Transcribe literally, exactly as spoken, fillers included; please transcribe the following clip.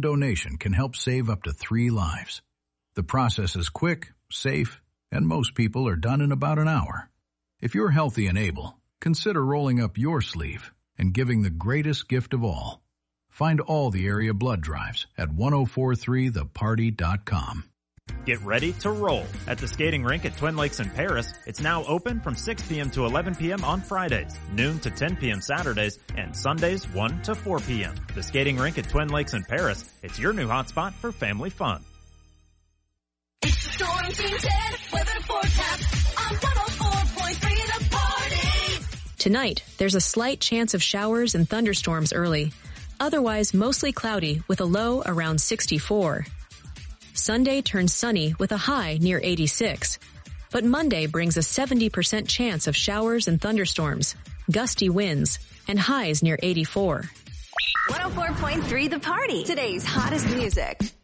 donation can help save up to three lives. The process is quick, safe, and most people are done in about an hour. If you're healthy and able, consider rolling up your sleeve and giving the greatest gift of all. Find all the area blood drives at ten forty-three the party dot com. Get ready to roll at the skating rink at Twin Lakes in Paris. It's now open from six p.m. to eleven p.m. on Fridays, noon to ten p.m. Saturdays, and Sundays one to four p.m. The skating rink at Twin Lakes in Paris. It's your new hotspot for family fun. It's the Storm Team ten weather forecast on one oh four point three The Party. Tonight, there's a slight chance of showers and thunderstorms early. Otherwise, mostly cloudy with a low around sixty-four. Sunday turns sunny with a high near eighty-six. But Monday brings a seventy percent chance of showers and thunderstorms, gusty winds, and highs near eighty-four. one oh four point three The Party, today's hottest music.